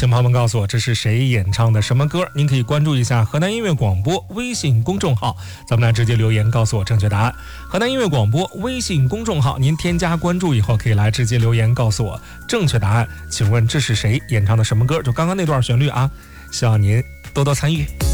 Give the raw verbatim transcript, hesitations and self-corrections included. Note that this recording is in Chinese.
请朋友们告诉我这是谁演唱的什么歌。您可以关注一下河南音乐广播微信公众号，咱们来直接留言告诉我正确答案。河南音乐广播微信公众号，您添加关注以后可以来直接留言告诉我正确答案。请问这是谁演唱的什么歌？就刚刚那段旋律啊，希望您多多参与。